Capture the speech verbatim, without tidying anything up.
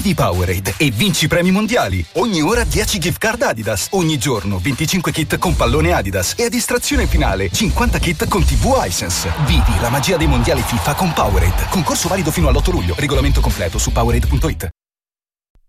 Chiedi Powerade e vinci premi mondiali. Ogni ora dieci gift card Adidas. Ogni giorno venticinque kit con pallone Adidas. E a distrazione finale cinquanta kit con tivù Hisense. Vivi la magia dei mondiali FIFA con Powerade. Concorso valido fino all'otto luglio. Regolamento completo su Powerade punto it.